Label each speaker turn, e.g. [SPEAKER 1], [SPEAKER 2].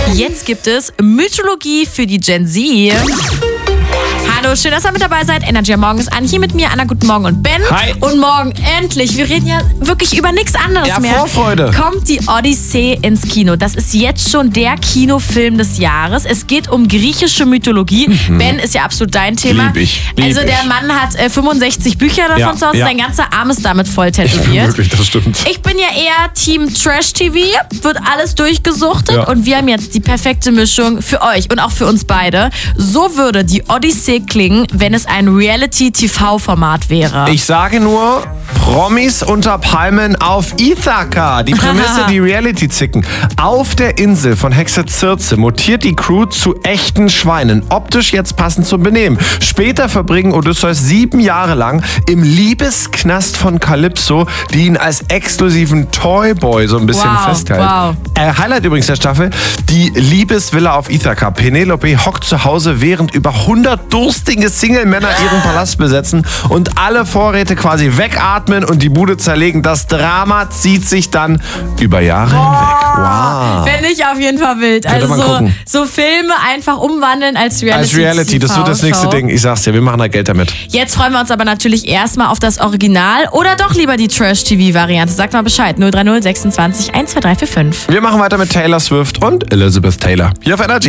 [SPEAKER 1] Jetzt gibt es Mythologie für die Gen Z. Hallo, schön, dass ihr mit dabei seid. Energy am Morgen ist an. Hier mit mir, Anna, guten Morgen und Ben.
[SPEAKER 2] Hi.
[SPEAKER 1] Und morgen endlich, wir reden ja wirklich über nichts anderes mehr.
[SPEAKER 2] Vorfreude.
[SPEAKER 1] Kommt die Odyssee ins Kino. Das ist jetzt schon der Kinofilm des Jahres. Es geht um griechische Mythologie. Ben, ist ja absolut dein Thema.
[SPEAKER 2] Lieb ich.
[SPEAKER 1] Der Mann hat 65 Bücher davon zu Hause. Sein ganzer Arm ist damit voll tätowiert.
[SPEAKER 2] Wirklich, das stimmt.
[SPEAKER 1] Ich bin ja eher Team Trash TV. Wird alles durchgesuchtet.
[SPEAKER 2] Ja.
[SPEAKER 1] Und wir haben jetzt die perfekte Mischung für euch und auch für uns beide. So würde die Odyssee klingen, wenn es ein Reality-TV-Format wäre.
[SPEAKER 2] Ich sage nur, Promis unter Palmen auf Ithaka. Die Prämisse, die Reality-Zicken. Auf der Insel von Hexe Circe mutiert die Crew zu echten Schweinen. Optisch jetzt passend zum Benehmen. Später verbringen Odysseus 7 Jahre lang im Liebesknast von Calypso, die ihn als exklusiven Toyboy so ein bisschen festhält.
[SPEAKER 1] Wow.
[SPEAKER 2] Highlight übrigens der Staffel, die Liebesvilla auf Ithaka. Penelope hockt zu Hause, während über 100 durstige Single-Männer ihren Palast besetzen und alle Vorräte quasi wegatmen und die Bude zerlegen. Das Drama zieht sich dann über Jahre hinweg. Wow.
[SPEAKER 1] Finde ich auf jeden Fall wild.
[SPEAKER 2] Könnte man gucken.
[SPEAKER 1] So Filme einfach umwandeln als Reality.
[SPEAKER 2] Als Reality, das wird das nächste Ding. Ich sag's dir, wir machen da Geld damit.
[SPEAKER 1] Jetzt freuen wir uns aber natürlich erstmal auf das Original oder doch lieber die Trash-TV-Variante. Sagt mal Bescheid. 030 26 12345.
[SPEAKER 2] Wir machen weiter mit Taylor Swift und Elizabeth Taylor. Hier auf Energy.